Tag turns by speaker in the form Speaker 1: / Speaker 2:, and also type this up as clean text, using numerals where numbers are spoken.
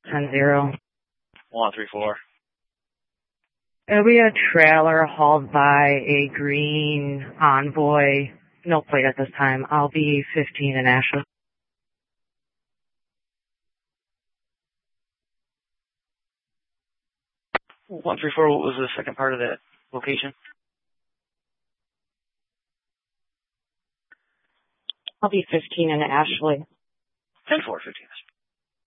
Speaker 1: 10-0.
Speaker 2: 134.
Speaker 1: It'll be a trailer hauled by a green Envoy. No plate at this time. I'll be 15 in Ashland.
Speaker 2: 134, what was the second part of that location?
Speaker 1: I'll be 15 in Ashley.
Speaker 2: 10-4, 15.